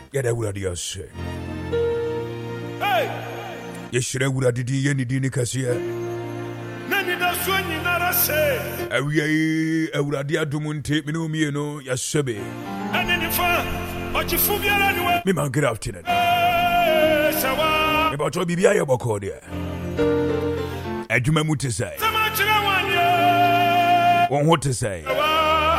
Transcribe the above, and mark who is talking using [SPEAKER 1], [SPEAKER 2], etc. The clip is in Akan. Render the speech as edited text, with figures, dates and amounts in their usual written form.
[SPEAKER 1] Yada Wuradi Ase. Yeshire Wuradi di Yeni Dini Kasia. Awi Wuradi Adumunte, Minumi, no, Yasabe. Me man, good afternoon. About your Bibia Bokodia. Adjuma Mutisai. What to say?